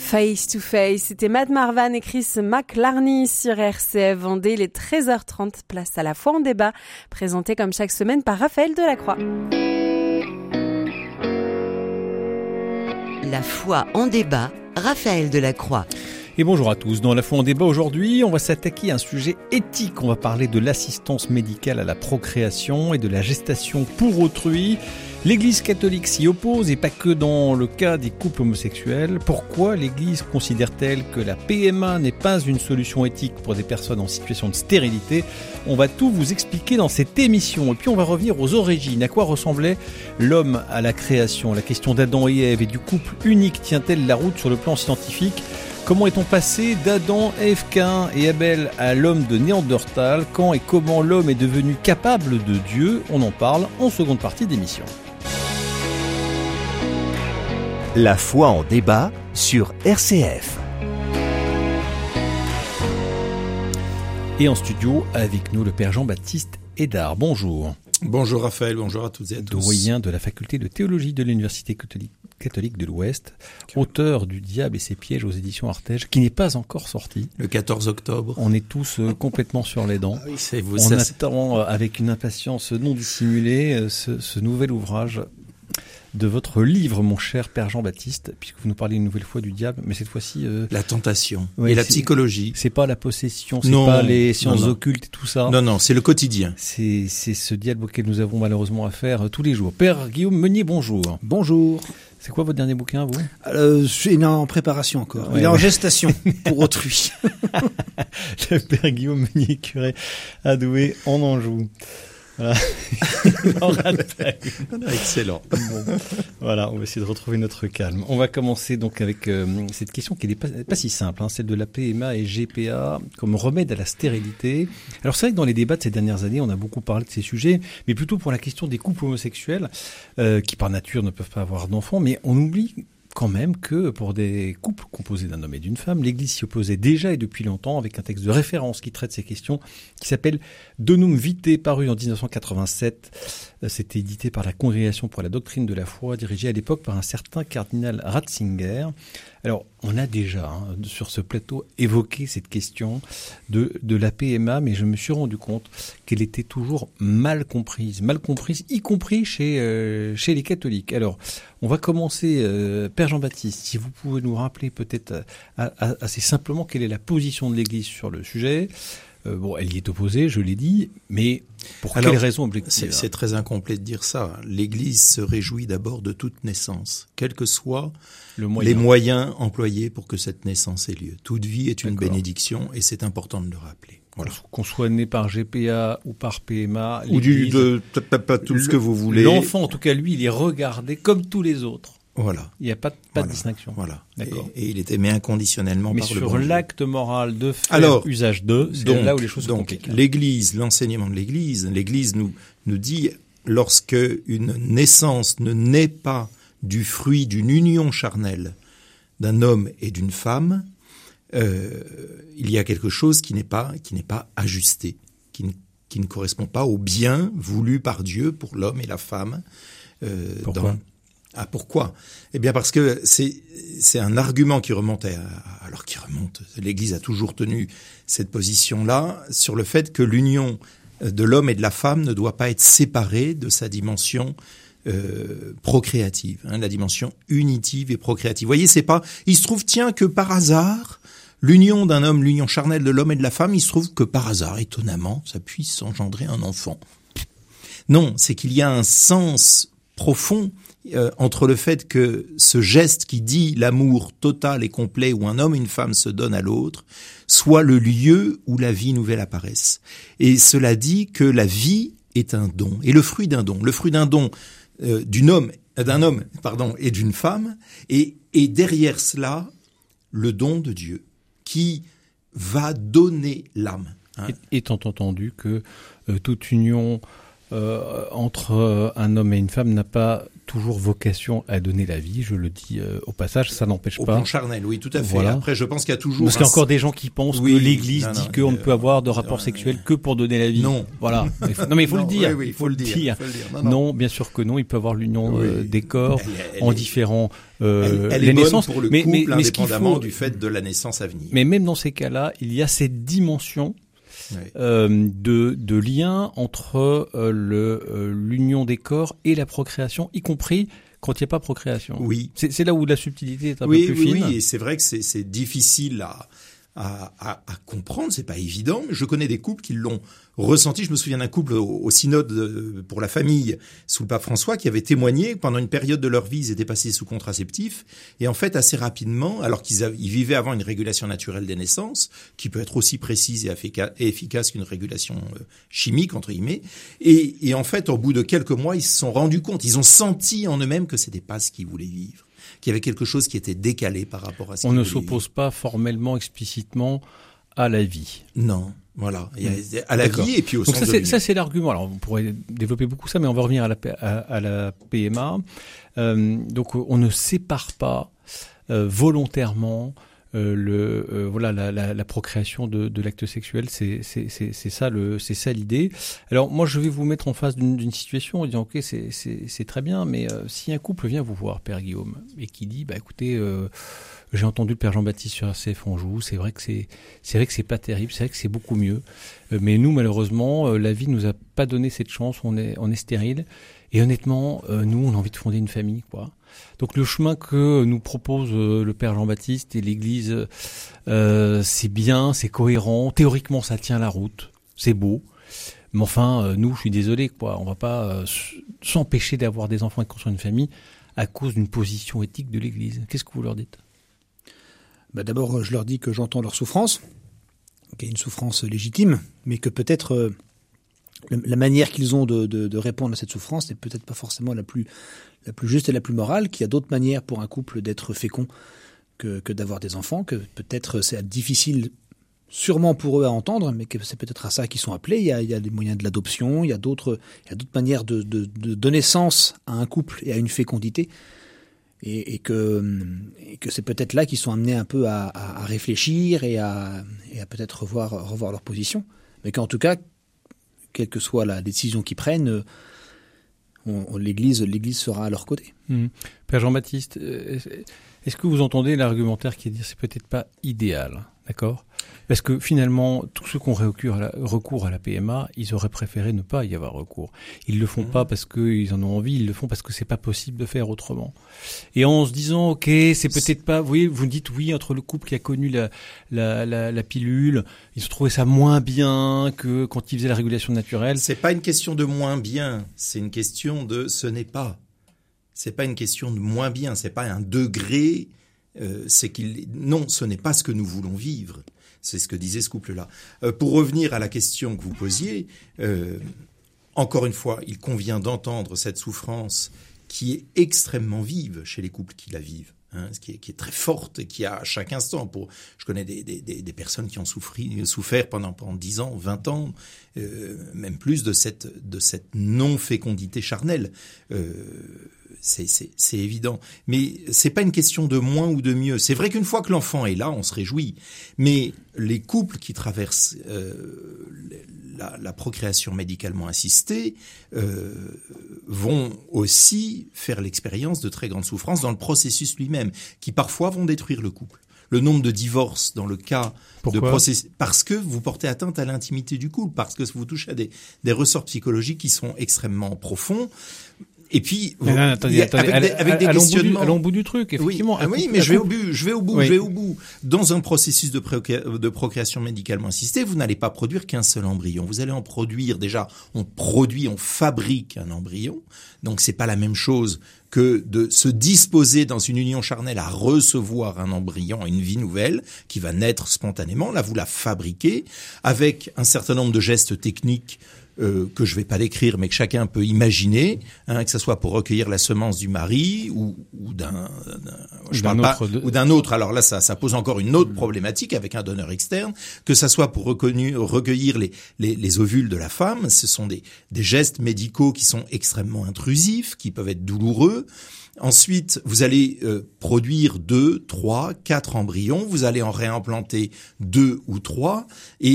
Face to Face, c'était Matt Marvan et Chris McLarney sur RCF Vendée, les 13h30, place à la foi en débat, présenté comme chaque semaine par Raphaël Delacroix. La foi en débat, Raphaël Delacroix. Et bonjour à tous. Dans la foi en débat aujourd'hui, on va s'attaquer à un sujet éthique. On va parler de l'assistance médicale à la procréation et de la gestation pour autrui. L'Église catholique s'y oppose et pas que dans le cas des couples homosexuels. Pourquoi l'Église considère-t-elle que la PMA n'est pas une solution éthique pour des personnes en situation de stérilité ? On va tout vous expliquer dans cette émission. Et puis on va revenir aux origines. À quoi ressemblait l'homme à la création ? La question d'Adam et Ève et du couple unique tient-elle la route sur le plan scientifique ? Comment est-on passé d'Adam, Ève, Caïn et Abel à l'homme de Néandertal ? Quand et comment l'homme est devenu capable de Dieu ? On en parle en seconde partie d'émission. La foi en débat sur RCF. Et en studio, avec nous, le père Jean-Baptiste Hédard. Bonjour. Bonjour Raphaël, bonjour à toutes et à tous. Doyen de la faculté de théologie de l'Université catholique de l'Ouest, auteur du Diable et ses pièges aux éditions Artege, qui n'est pas encore sorti. Le 14 octobre. On est tous complètement sur les dents. Ah oui, on attend avec une impatience non dissimulée ce nouvel ouvrage de votre livre, mon cher père Jean-Baptiste, puisque vous nous parlez une nouvelle fois du diable, mais cette fois-ci... la tentation et la psychologie. C'est pas la possession, c'est pas les sciences occultes et tout ça. Non, c'est le quotidien. C'est ce diable auquel nous avons malheureusement affaire tous les jours. Père Guillaume Meunier, bonjour. Bonjour. C'est quoi votre dernier bouquin, vous ? Il est en préparation encore. Il est en gestation pour autrui. Le père Guillaume Meunier, curé à Douai, en Anjou. Voilà. Excellent. Bon, voilà, on va essayer de retrouver notre calme. On va commencer donc avec cette question qui n'est pas si simple, celle de la PMA et GPA comme remède à la stérilité. Alors c'est vrai que dans les débats de ces dernières années, on a beaucoup parlé de ces sujets, mais plutôt pour la question des couples homosexuels qui par nature ne peuvent pas avoir d'enfants, mais on oublie quand même que pour des couples composés d'un homme et d'une femme, l'Église s'y opposait déjà et depuis longtemps avec un texte de référence qui traite ces questions, qui s'appelle Donum Vitae, paru en 1987. C'était édité par la Congrégation pour la doctrine de la foi, dirigée à l'époque par un certain cardinal Ratzinger. Alors, on a déjà, sur ce plateau, évoqué cette question de la PMA, mais je me suis rendu compte qu'elle était toujours mal comprise, y compris chez les catholiques. Alors, on va commencer, Père Jean-Baptiste, si vous pouvez nous rappeler peut-être assez simplement quelle est la position de l'Église sur le sujet. Elle y est opposée, je l'ai dit, mais pour quelles raisons objectives ? C'est très incomplet de dire ça. L'Église se réjouit d'abord de toute naissance, quels que soient les moyens employés pour que cette naissance ait lieu. Toute vie est une bénédiction et c'est important de le rappeler. Voilà. Qu'on soit né par GPA ou par PMA, ou pas tout ce que vous voulez. L'enfant, en tout cas, lui, il est regardé comme tous les autres. Voilà. Il n'y a pas de distinction. Voilà. D'accord. Et il est aimé inconditionnellement par le bon Dieu. Mais sur l'acte moral de faire usage de, c'est là où les choses sont compliquées. L'Église, l'enseignement de l'Église nous dit, lorsque une naissance ne naît pas du fruit d'une union charnelle d'un homme et d'une femme, il y a quelque chose qui n'est pas ajusté, qui ne correspond pas au bien voulu par Dieu pour l'homme et la femme. Pourquoi ? Pourquoi ? Eh bien parce que c'est un argument qui remonte. L'Église a toujours tenu cette position-là sur le fait que l'union de l'homme et de la femme ne doit pas être séparée de sa dimension procréative, la dimension unitive et procréative. Vous voyez, il se trouve que par hasard, l'union charnelle de l'homme et de la femme, il se trouve que par hasard, étonnamment, ça puisse engendrer un enfant. Non, c'est qu'il y a un sens profond entre le fait que ce geste qui dit l'amour total et complet où un homme et une femme se donnent à l'autre soit le lieu où la vie nouvelle apparaisse. Et cela dit que la vie est un don. Et le fruit d'un don d'un homme et d'une femme, et derrière cela, le don de Dieu qui va donner l'âme. Étant entendu que toute union entre un homme et une femme n'a pas toujours vocation à donner la vie, je le dis au passage, ça n'empêche Au pas. plan charnel, oui, tout à fait. Voilà. Après, je pense qu'il y a toujours... Parce qu'il y a encore des gens qui pensent Oui, que l'Église non, dit non, qu'on ne peut avoir de rapport sexuel que pour donner la vie. Non. Voilà. Non, mais il faut Non, le dire. oui, il faut le dire. Non, bien sûr que non. Il peut avoir l'union des corps Elle en est- différents Elle les est bonne naissances. pour le mais couple, ce qu'il indépendamment faut, du fait de la naissance à venir. mais même dans ces cas-là, il y a cette dimension Oui. de lien entre l'union des corps et la procréation, y compris quand il n'y a pas procréation. Oui. C'est là où la subtilité est un Oui, peu plus fine. oui, et c'est vrai que c'est difficile à comprendre, c'est pas évident. Je connais des couples qui l'ont ressenti. Je me souviens d'un couple au synode pour la famille sous le pape François qui avait témoigné que pendant une période de leur vie, ils étaient passés sous contraceptif et en fait assez rapidement, alors ils vivaient avant une régulation naturelle des naissances qui peut être aussi précise et efficace qu'une régulation chimique entre guillemets. Et en fait, au bout de quelques mois, ils se sont rendus compte, ils ont senti en eux-mêmes que c'était pas ce qu'ils voulaient vivre. Qu'il y avait quelque chose qui était décalé par rapport à ce On qu'ils ne voulaient s'oppose pas formellement, explicitement à la vie. vivre. Non, voilà. Il y a à la D'accord. vie et puis au Donc sens de ça c'est l'argument. Alors on pourrait développer beaucoup ça, mais on va revenir à la PMA. Donc on ne sépare pas volontairement voilà la procréation de l'acte sexuel. C'est ça l'idée. Alors moi je vais vous mettre en face d'une situation en disant ok c'est très bien, mais si un couple vient vous voir, Père Guillaume, et qui dit bah écoutez j'ai entendu le Père Jean-Baptiste sur RCF Anjou, c'est vrai que c'est pas terrible, c'est vrai que c'est beaucoup mieux, mais nous malheureusement la vie nous a pas donné cette chance, on est stérile, et honnêtement nous on a envie de fonder une famille quoi. Donc le chemin que nous propose le Père Jean-Baptiste et l'Église, c'est bien, c'est cohérent, théoriquement ça tient la route, c'est beau, mais enfin nous je suis désolé quoi, on va pas s'empêcher d'avoir des enfants et de construire une famille à cause d'une position éthique de l'Église. Qu'est-ce que vous leur dites ? D'abord, je leur dis que j'entends leur souffrance, qu'il y a une souffrance légitime, mais que peut-être la manière qu'ils ont de répondre à cette souffrance n'est peut-être pas forcément la plus juste et la plus morale, qu'il y a d'autres manières pour un couple d'être fécond que d'avoir des enfants, que peut-être c'est difficile sûrement pour eux à entendre, mais que c'est peut-être à ça qu'ils sont appelés. Il y a les moyens de l'adoption, il y a d'autres manières de donner sens à un couple et à une fécondité. Et que c'est peut-être là qu'ils sont amenés un peu à réfléchir et à peut-être revoir leur position. Mais qu'en tout cas, quelle que soit la décision qu'ils prennent, l'Église sera à leur côté. Père Jean-Baptiste, est-ce que vous entendez l'argumentaire qui est de dire c'est peut-être pas idéal, d'accord ? Parce que finalement, tous ceux qui ont recours à la PMA, ils auraient préféré ne pas y avoir recours. Ils le font pas parce qu'ils en ont envie, ils le font parce que c'est pas possible de faire autrement. Et en se disant, ok, c'est peut-être pas, vous voyez, vous dites oui, entre le couple qui a connu la pilule, ils ont trouvé ça moins bien que quand ils faisaient la régulation naturelle. C'est pas une question de moins bien, c'est une question de ce n'est pas. C'est pas une question de moins bien, c'est pas un degré, non, ce n'est pas ce que nous voulons vivre. C'est ce que disait ce couple-là. Pour revenir à la question que vous posiez, encore une fois, il convient d'entendre cette souffrance qui est extrêmement vive chez les couples qui la vivent, qui est très forte et qui a à chaque instant. Je connais des personnes qui ont souffert pendant 10 ans, 20 ans, même plus de cette non-fécondité charnelle. C'est évident. Mais c'est pas une question de moins ou de mieux. C'est vrai qu'une fois que l'enfant est là, on se réjouit. Mais les couples qui traversent la procréation médicalement assistée vont aussi faire l'expérience de très grandes souffrances dans le processus lui-même, qui parfois vont détruire le couple. Le nombre de divorces dans le cas de processus, parce que vous portez atteinte à l'intimité du couple, parce que vous touchez à des ressorts psychologiques qui sont extrêmement profonds. Et puis, attendez, avec des questionnements. Allons au bout du truc, effectivement. Oui, mais je vais au bout. Dans un processus de procréation médicalement assistée, vous n'allez pas produire qu'un seul embryon. Vous allez en produire, déjà, on fabrique un embryon. Donc, c'est pas la même chose que de se disposer dans une union charnelle à recevoir un embryon, une vie nouvelle, qui va naître spontanément. Là, vous la fabriquez avec un certain nombre de gestes techniques que je vais pas décrire, mais que chacun peut imaginer, que ça soit pour recueillir la semence du mari ou d'un autre. Alors là, ça pose encore une autre problématique avec un donneur externe, que ça soit pour recueillir les ovules de la femme. Ce sont des gestes médicaux qui sont extrêmement intrusifs, qui peuvent être douloureux. Ensuite, vous allez produire 2, 3, 4 embryons. Vous allez en réimplanter 2 ou 3.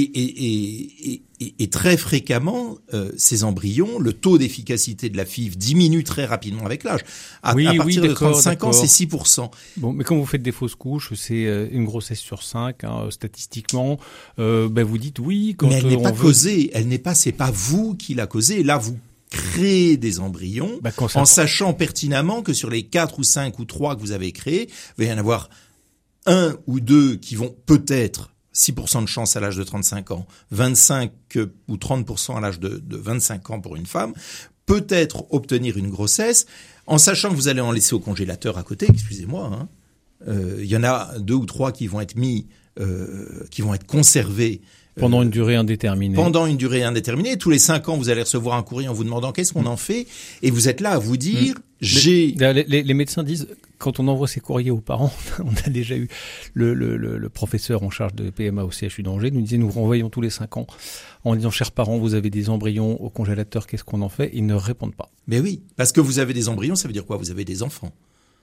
Et très fréquemment, ces embryons, le taux d'efficacité de la FIV diminue très rapidement avec l'âge. À partir de 35 ans, c'est 6%. Bon, mais quand vous faites des fausses couches, c'est une grossesse sur 5, statistiquement. Vous dites oui. Mais elle n'est pas causée. C'est pas vous qui l'a causée. Là, vous créer des embryons en sachant pertinemment que sur les 4 ou 5 ou 3 que vous avez créés, il va y en avoir 1 ou 2 qui vont peut-être 6% de chance à l'âge de 35 ans, 25 ou 30% à l'âge de 25 ans pour une femme, peut-être obtenir une grossesse, en sachant que vous allez en laisser au congélateur à côté, excusez-moi, il y en a 2 ou 3 qui vont être qui vont être conservés pendant une durée indéterminée. Tous les 5 ans, vous allez recevoir un courrier en vous demandant qu'est-ce qu'on en fait. Et vous êtes là à vous dire, Les médecins disent, quand on envoie ces courriers aux parents, on a déjà eu le professeur en charge de PMA au CHU d'Angers, nous disait, nous renvoyons tous les 5 ans en disant, chers parents, vous avez des embryons au congélateur, qu'est-ce qu'on en fait? Ils ne répondent pas. Mais oui, parce que vous avez des embryons, ça veut dire quoi? Vous avez des enfants.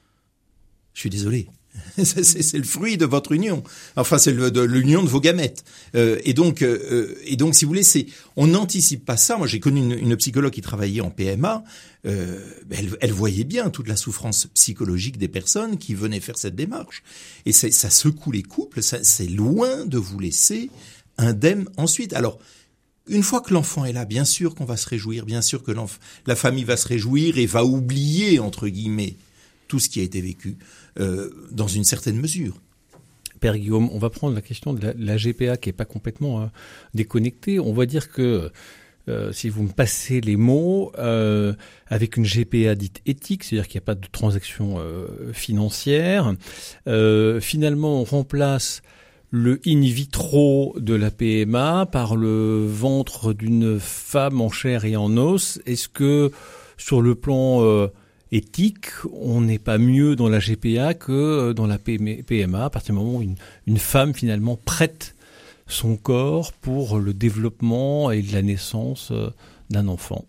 Je suis désolé. C'est le fruit de votre union. Enfin, c'est de l'union de vos gamètes. Et donc, si vous voulez, on n'anticipe pas ça. Moi, j'ai connu une psychologue qui travaillait en PMA. Elle voyait bien toute la souffrance psychologique des personnes qui venaient faire cette démarche. Et ça secoue les couples. C'est loin de vous laisser indemne ensuite. Alors, une fois que l'enfant est là, bien sûr qu'on va se réjouir. Bien sûr que la famille va se réjouir et va oublier, entre guillemets, tout ce qui a été vécu dans une certaine mesure. Père Guillaume, on va prendre la question de la GPA qui est pas complètement déconnectée. On va dire que, si vous me passez les mots, avec une GPA dite éthique, c'est-à-dire qu'il n'y a pas de transaction financière, finalement on remplace le in vitro de la PMA par le ventre d'une femme en chair et en os. Est-ce que sur le plan éthique, on n'est pas mieux dans la GPA que dans la PMA à partir du moment où une femme finalement prête son corps pour le développement et la naissance d'un enfant?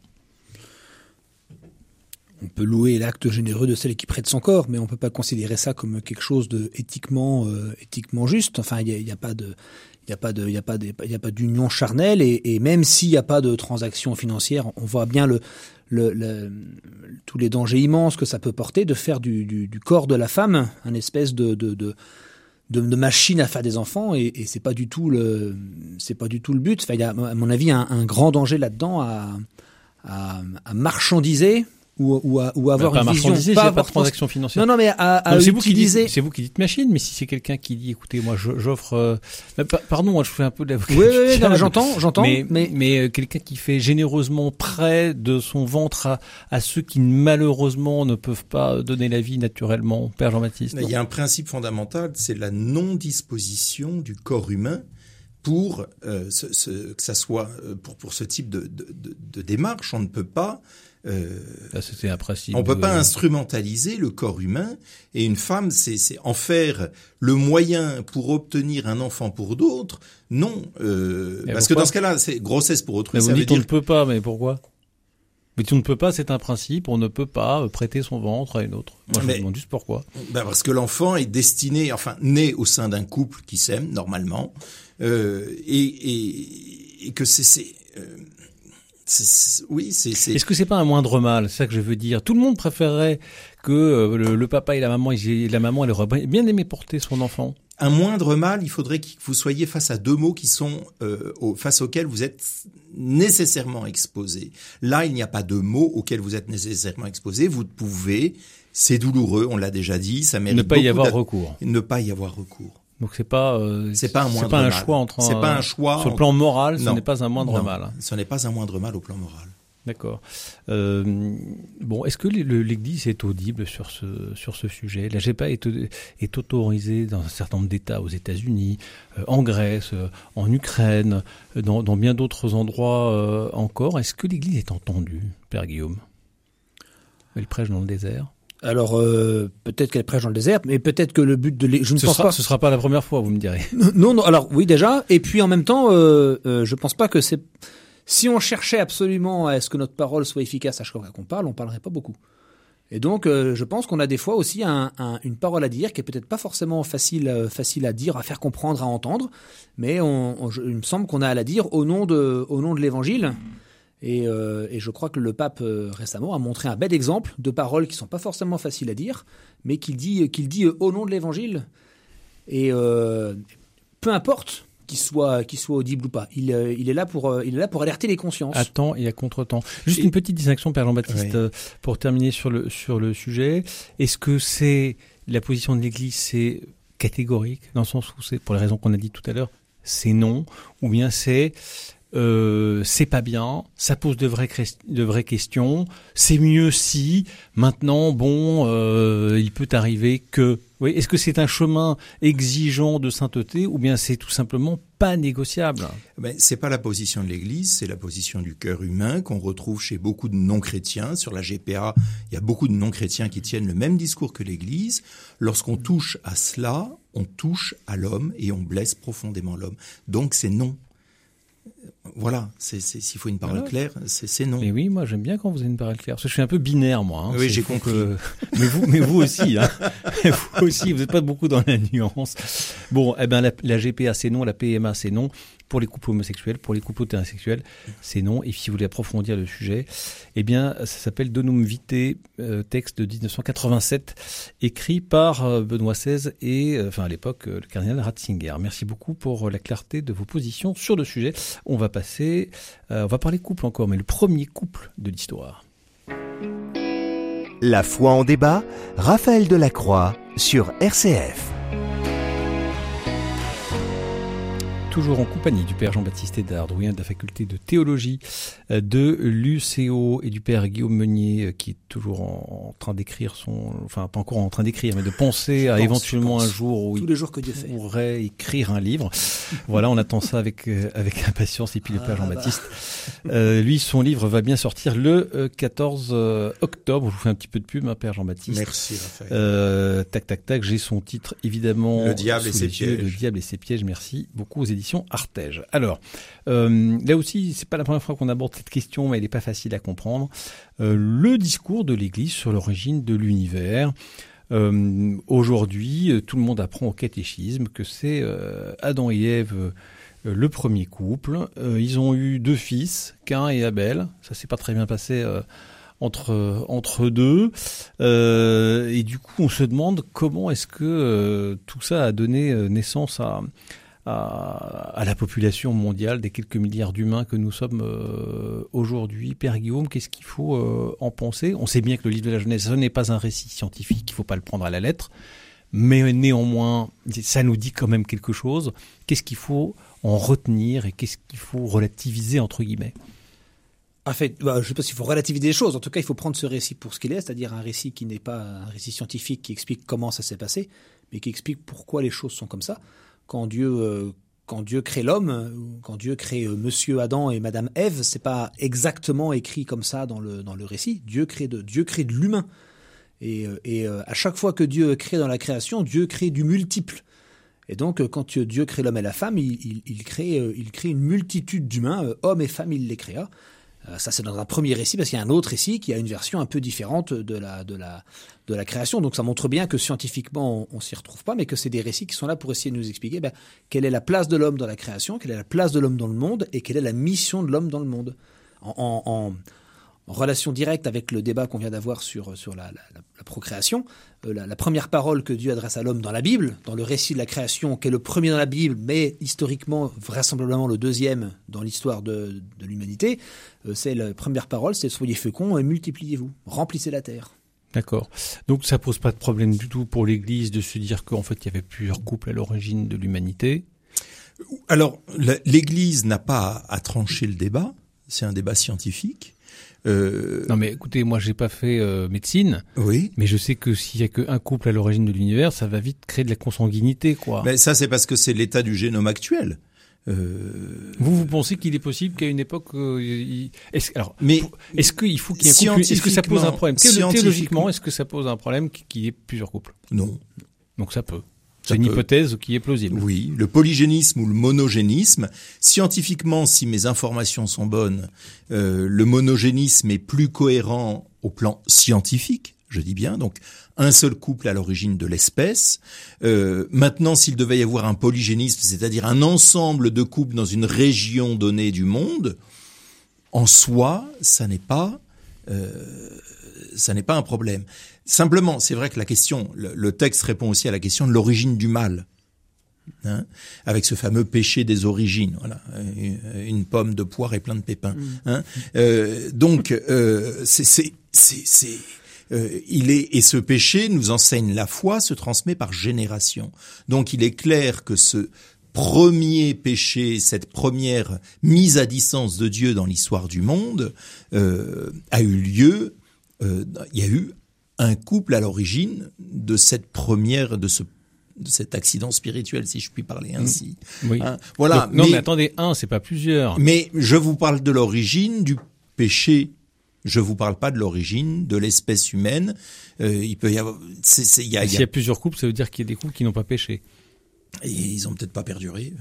On peut louer l'acte généreux de celle qui prête son corps, mais on peut pas considérer ça comme quelque chose de éthiquement juste. Enfin, il y a pas d'union charnelle et même s'il y a pas de transaction financière, on voit bien tous les dangers immenses que ça peut porter de faire du corps de la femme un espèce de machine à faire des enfants et c'est pas du tout le but. Enfin, il y a à mon avis un grand danger là-dedans à marchandiser ou avoir une vision pas de transaction financière. Non, mais à utiliser. C'est vous qui dites machine, mais si c'est quelqu'un qui dit, écoutez, moi j'offre, pardon, je fais un peu de l'avocat. Oui, non, j'entends. Mais quelqu'un qui fait généreusement près de son ventre à ceux qui malheureusement ne peuvent pas donner la vie naturellement, Père Jean-Baptiste. Il y a un principe fondamental, c'est la non-disposition du corps humain pour que ça soit pour ce type de démarche. On ne peut pas c'était un principe. On peut pas instrumentaliser le corps humain et une femme, c'est en faire le moyen pour obtenir un enfant pour d'autres. Non, parce que dans ce cas-là, c'est grossesse pour autrui. Mais ça vous veut dites dire on ne peut pas, mais pourquoi? Mais on ne peut pas, c'est un principe. On ne peut pas prêter son ventre à une autre. Moi, je me demande juste pourquoi. Parce que l'enfant est destiné, né au sein d'un couple qui s'aime normalement, et que oui, c'est. Est-ce que c'est pas un moindre mal? C'est ça que je veux dire. Tout le monde préférerait que le papa et la maman, elle aurait bien aimé porter son enfant. Un moindre mal, il faudrait que vous soyez face à deux mots qui sont face auxquels vous êtes nécessairement exposé. Là, il n'y a pas de mots auxquels vous êtes nécessairement exposé. Vous pouvez, c'est douloureux, on l'a déjà dit, ça mérite ne pas y avoir recours. Ne pas y avoir recours. Donc c'est pas un choix c'est pas un choix sur le plan moral, ce n'est pas un moindre mal. Ce n'est pas un moindre mal au plan moral. D'accord. Bon, est-ce que l'Église est audible sur ce sujet? La GPA est autorisée dans un certain nombre d'États, aux États-Unis, en Grèce, en Ukraine, dans bien d'autres endroits encore. Est-ce que l'Église est entendue, Père Guillaume? Elle prêche dans le désert? Alors, peut-être qu'elle prêche dans le désert, mais peut-être que le but de l'Église... Ce sera pas la première fois, vous me direz. Non, alors oui déjà, et puis en même temps, je pense pas que c'est... Si on cherchait absolument à ce que notre parole soit efficace à chaque fois qu'on parle, on parlerait pas beaucoup. Et donc, je pense qu'on a des fois aussi une parole à dire qui est peut-être pas forcément facile à dire, à faire comprendre, à entendre, mais il me semble qu'on a à la dire au nom de l'Évangile. Et je crois que le pape récemment a montré un bel exemple de paroles qui sont pas forcément faciles à dire, mais qu'il dit au nom de l'Évangile. Et peu importe qu'il soit audible ou pas, il est là pour alerter les consciences. À temps et à contre-temps. Juste une petite distinction, Père Jean-Baptiste, pour terminer sur le sujet. Est-ce que c'est la position de l'Église, c'est catégorique, dans le sens où c'est, pour les raisons qu'on a dit tout à l'heure, c'est non, ou bien c'est pas bien, ça pose de vraies questions, c'est mieux si, maintenant, il peut arriver que... Oui, est-ce que c'est un chemin exigeant de sainteté ou bien c'est tout simplement pas négociable? C'est pas la position de l'Église, c'est la position du cœur humain qu'on retrouve chez beaucoup de non-chrétiens. Sur la GPA, il y a beaucoup de non-chrétiens qui tiennent le même discours que l'Église. Lorsqu'on touche à cela, on touche à l'homme et on blesse profondément l'homme. Donc c'est non. Voilà, s'il faut une parole claire, c'est non. Mais oui, moi j'aime bien quand vous avez une parole claire, parce que je suis un peu binaire moi. Hein. Oui, j'ai compris. Mais vous aussi, hein. Vous aussi, vous n'êtes pas beaucoup dans la nuance. Bon, la GPA c'est non, la PMA c'est non. Pour les couples homosexuels, pour les couples hétérosexuels, c'est non. Et si vous voulez approfondir le sujet, ça s'appelle Donum Vitae, texte de 1987, écrit par Benoît XVI et, à l'époque, le cardinal Ratzinger. Merci beaucoup pour la clarté de vos positions sur le sujet. On va parler couple encore, mais le premier couple de l'histoire. La foi en débat, Raphaël Delacroix sur RCF. Toujours en compagnie du Père Jean-Baptiste Hédard, doyen de la faculté de théologie de l'UCO, et du Père Guillaume Meunier, qui est toujours en train d'écrire pas encore en train d'écrire, mais de penser à éventuellement un jour où tous les jours que Dieu fait, pourrait écrire un livre. Voilà, on attend ça avec impatience. Et puis le Père Jean-Baptiste, lui, son livre va bien sortir le 14 octobre. Je vous fais un petit peu de pub, Père Jean-Baptiste. Merci, Raphaël. Tac, j'ai son titre, évidemment. Le diable et ses pièges. Le diable et ses pièges, merci beaucoup aux éditions Artege. Alors, là aussi, c'est pas la première fois qu'on aborde cette question, mais elle n'est pas facile à comprendre. Le discours de l'Église sur l'origine de l'univers. Aujourd'hui, tout le monde apprend au catéchisme que c'est Adam et Ève, le premier couple. Ils ont eu 2 fils, Caïn et Abel. Ça s'est pas très bien passé entre deux. Et du coup, on se demande comment est-ce que tout ça a donné naissance à la population mondiale des quelques milliards d'humains que nous sommes aujourd'hui. Père Guillaume, qu'est-ce qu'il faut en penser? On sait bien que le livre de la Genèse, ce n'est pas un récit scientifique, il ne faut pas le prendre à la lettre, mais néanmoins, ça nous dit quand même quelque chose. Qu'est-ce qu'il faut en retenir et qu'est-ce qu'il faut relativiser, entre guillemets? En fait, je ne sais pas s'il faut relativiser les choses. En tout cas, il faut prendre ce récit pour ce qu'il est, c'est-à-dire un récit qui n'est pas un récit scientifique qui explique comment ça s'est passé, mais qui explique pourquoi les choses sont comme ça. Quand Dieu crée l'homme, quand Dieu crée Monsieur Adam et Madame Ève, c'est pas exactement écrit comme ça dans le récit. Dieu crée de l'humain. Et à chaque fois que Dieu crée dans la création, Dieu crée du multiple. Et donc, quand Dieu crée l'homme et la femme, il crée une multitude d'humains, hommes et femmes, il les créa. Ça, c'est dans un premier récit, parce qu'il y a un autre récit qui a une version un peu différente de la création. Donc, ça montre bien que scientifiquement, on s'y retrouve pas, mais que c'est des récits qui sont là pour essayer de nous expliquer quelle est la place de l'homme dans la création, quelle est la place de l'homme dans le monde, et quelle est la mission de l'homme dans le monde. En relation directe avec le débat qu'on vient d'avoir sur la procréation, la première parole que Dieu adresse à l'homme dans la Bible, dans le récit de la création, qui est le premier dans la Bible, mais historiquement, vraisemblablement le deuxième dans l'histoire de l'humanité, c'est la première parole, c'est « Soyez féconds et multipliez-vous, remplissez la terre ». D'accord. Donc ça pose pas de problème du tout pour l'Église de se dire qu'en fait il y avait plusieurs couples à l'origine de l'humanité? Alors, l'Église n'a pas à trancher le débat, c'est un débat scientifique. Non mais écoutez, moi j'ai pas fait médecine, Oui. mais je sais que s'il y a qu'un couple à l'origine de l'univers, ça va vite créer de la consanguinité, quoi. Mais ça, c'est parce que c'est l'état du génome actuel. Vous pensez qu'il est possible qu'à une époque, Mais est-ce qu'il faut qu'il y ait un couple, est-ce que ça pose un problème scientifiquement- théologiquement, est-ce que ça pose un problème qu'il y ait plusieurs couples? non. Donc ça peut. Ça C'est une peut. hypothèse qui est plausible. Oui, le polygénisme ou le monogénisme, scientifiquement, si mes informations sont bonnes, le monogénisme est plus cohérent au plan scientifique, je dis bien, donc un seul couple à l'origine de l'espèce. Maintenant, s'il devait y avoir un polygénisme, c'est-à-dire un ensemble de couples dans une région donnée du monde, en soi, ça n'est pas un problème. Simplement, c'est vrai que le texte répond aussi à la question de l'origine du mal, hein, avec ce fameux péché des origines. Voilà, une pomme de poire et plein de pépins. Hein. Donc, et ce péché, nous enseigne la foi, se transmet par génération. Donc, il est clair que ce premier péché, cette première mise à distance de Dieu dans l'histoire du monde, a eu lieu. Il y a eu un couple à l'origine de cette première, de cet accident spirituel, si je puis parler ainsi. Oui. Hein, voilà. Donc, non, mais attendez, c'est pas plusieurs. Mais je vous parle de l'origine du péché. Je vous parle pas de l'origine de l'espèce humaine. Il peut y avoir, S'il y a plusieurs couples, ça veut dire qu'il y a des couples qui n'ont pas péché. Et ils ont peut-être pas perduré.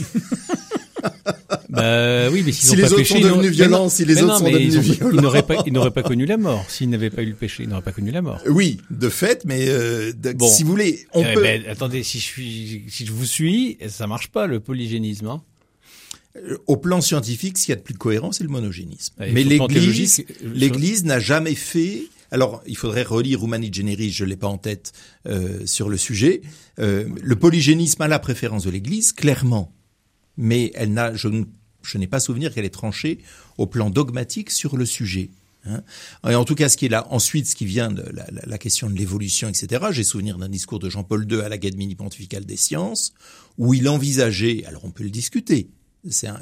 Bah oui, mais s'ils Si n'ont les pas autres péché, sont devenus violents, si les autres sont devenus violents. Ils n'auraient pas connu la mort. S'ils n'avaient pas eu le péché, ils n'auraient pas connu la mort. Oui, de fait, mais Bon. si vous voulez, on peut. Attendez, si je vous suis, ça marche pas le polygénisme. Hein. Au plan scientifique, ce qu'il y a de plus cohérent, c'est le monogénisme. Et Mais sur le plan l'Église n'a jamais fait. Alors, il faudrait relire Humani Generis, je l'ai pas en tête sur le sujet. Le polygénisme a la préférence de l'Église, clairement, mais je n'ai pas souvenir qu'elle ait tranché au plan dogmatique sur le sujet. Hein. Et en tout cas, ce qui est là, ensuite, ce qui vient de la question de l'évolution, etc. J'ai souvenir d'un discours de Jean-Paul II à l'Académie pontificale des sciences, où il envisageait, alors on peut le discuter,